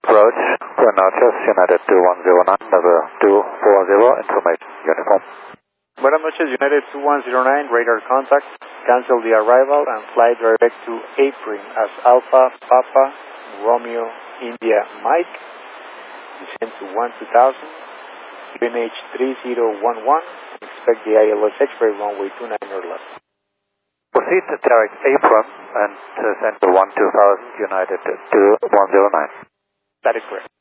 approach, Buenas United 2109, number 240, information uniform. Buenas noches, United 2109, radar contact. Cancel the arrival and fly direct to April as Alpha Papa Romeo India Mike. Descend to 12000, QNH 3011. Expect the ILS X-ray runway 29 or left. Proceed to direct April and send to 12000, United 2109. That is correct.